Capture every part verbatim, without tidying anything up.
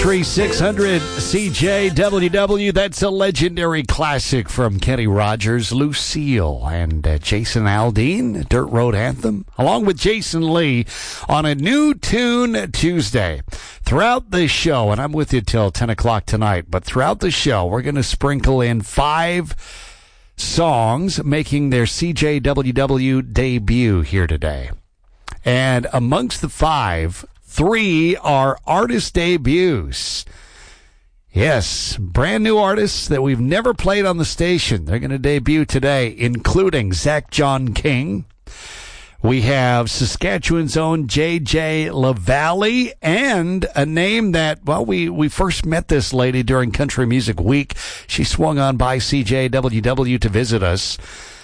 Country six hundred C J W W. That's a legendary classic from Kenny Rogers, Lucille, and uh, Jason Aldean, Dirt Road Anthem, along with Jason Lee on a New Tune Tuesday. Throughout the show, and I'm with you till ten o'clock tonight, but throughout the show, we're going to sprinkle in five songs making their C J W W debut here today. And amongst the five, three are artist debuts. Yes, brand new artists that we've never played on the station. They're going to debut today, including Zach John King. We have Saskatchewan's own J J LaValle, and a name that, well, we, we first met this lady during Country Music Week. She swung on by C J W W to visit us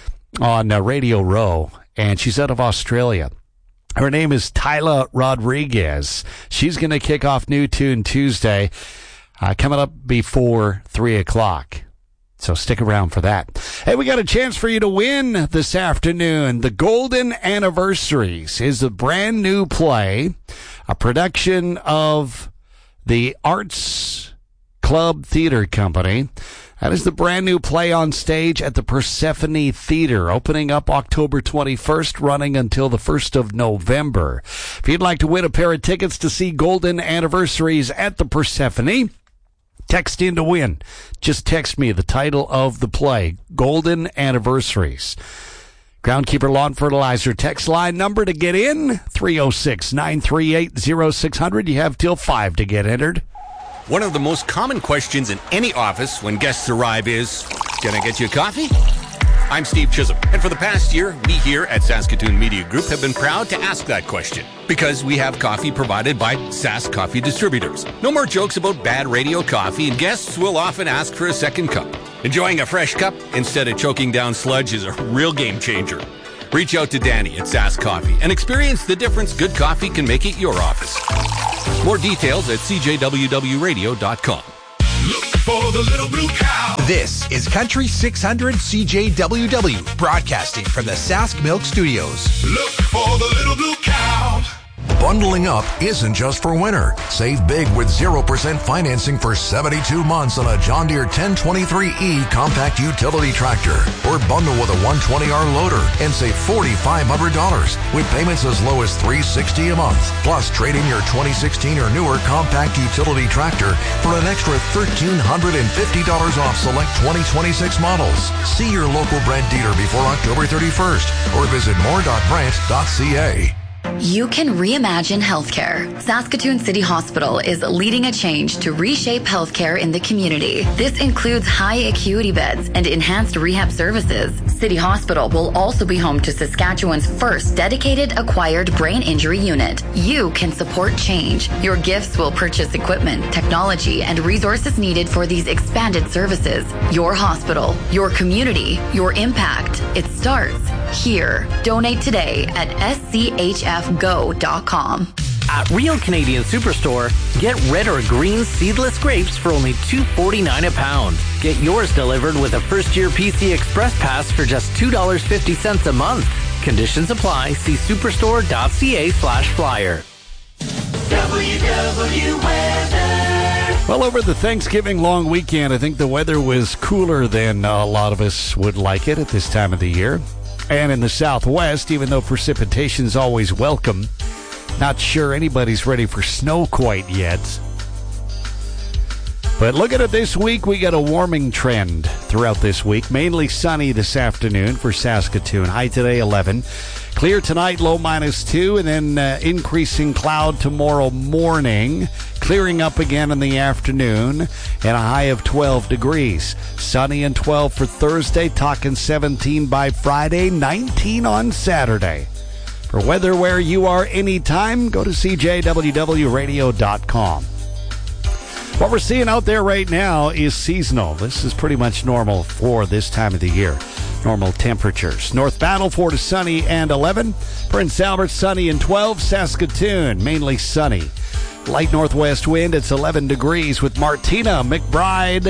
on uh, Radio Row, and she's out of Australia. Her name is Tyla Rodriguez. She's going to kick off New Tune Tuesday, uh, coming up before three o'clock. So stick around for that. Hey, we got a chance for you to win this afternoon. The Golden Anniversaries is a brand new play, a production of the Arts Club Theater Company. That is the brand new play on stage at the Persephone Theater, opening up October twenty-first, running until the first of November. If you'd like to win a pair of tickets to see Golden Anniversaries at the Persephone, text in to win. Just text me the title of the play, Golden Anniversaries. Groundkeeper Lawn Fertilizer text line number to get in, three oh six, nine three eight, oh six hundred. You have till five to get entered. One of the most common questions in any office when guests arrive is, can I get you a coffee? I'm Steve Chisholm, and for the past year, we here at Saskatoon Media Group have been proud to ask that question because we have coffee provided by Sask Coffee Distributors. No more jokes about bad radio coffee, and guests will often ask for a second cup. Enjoying a fresh cup instead of choking down sludge is a real game changer. Reach out to Danny at Sask Coffee and experience the difference good coffee can make at your office. More details at c j w w radio dot com. Look for the little blue cow. This is Country six hundred C J W W, broadcasting from the Sask Milk Studios. Look for the little blue cow. Bundling up isn't just for winter. Save big with zero percent financing for seventy-two months on a John Deere ten twenty-three E compact utility tractor. Or bundle with a one twenty R loader and save four thousand five hundred dollars with payments as low as three hundred sixty dollars a month. Plus, trade in your twenty sixteen or newer compact utility tractor for an extra one thousand three hundred fifty dollars off select twenty twenty-six models. See your local Brent dealer before October thirty-first or visit more dot brent dot c a. You can reimagine healthcare. Saskatoon City Hospital is leading a change to reshape healthcare in the community. This includes high acuity beds and enhanced rehab services. City Hospital will also be home to Saskatchewan's first dedicated acquired brain injury unit. You can support change. Your gifts will purchase equipment, technology, and resources needed for these expanded services. Your hospital, your community, your impact. It starts here. Donate today at s c h f go dot com. At Real Canadian Superstore, get red or green seedless grapes for only two dollars and forty-nine cents a pound. Get yours delivered with a first-year P C Express Pass for just two dollars and fifty cents a month. Conditions apply. See superstore dot c a slash flyer. W W Weather. Well, over the Thanksgiving long weekend, I think the weather was cooler than a lot of us would like it at this time of the year. And in the Southwest, even though precipitation is always welcome, not sure anybody's ready for snow quite yet. But look at it this week. We got a warming trend throughout this week. Mainly sunny this afternoon for Saskatoon. High today, eleven. Clear tonight, low minus two. And then uh, increasing cloud tomorrow morning. Clearing up again in the afternoon. And a high of twelve degrees. Sunny and twelve for Thursday. Talking seventeen by Friday. nineteen on Saturday. For weather where you are anytime, go to c j w w radio dot com. What we're seeing out there right now is seasonal. This is pretty much normal for this time of the year. Normal temperatures. North Battleford to sunny and eleven. Prince Albert sunny and twelve. Saskatoon mainly sunny. Light northwest wind. It's eleven degrees with Martina McBride.